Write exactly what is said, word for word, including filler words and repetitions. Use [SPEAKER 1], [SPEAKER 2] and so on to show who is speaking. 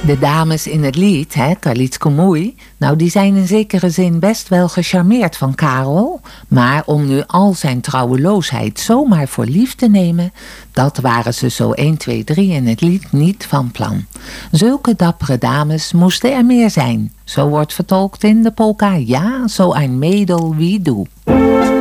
[SPEAKER 1] De dames in het lied, hè, Kalitsko Moei, nou die zijn in zekere zin best wel gecharmeerd van Karel. Maar om nu al zijn trouweloosheid zomaar voor lief te nemen, dat waren ze zo één, twee, drie in het lied niet van plan. Zulke dappere dames moesten er meer zijn. Zo wordt vertolkt in de polka Ja, so ein Mädel wie du.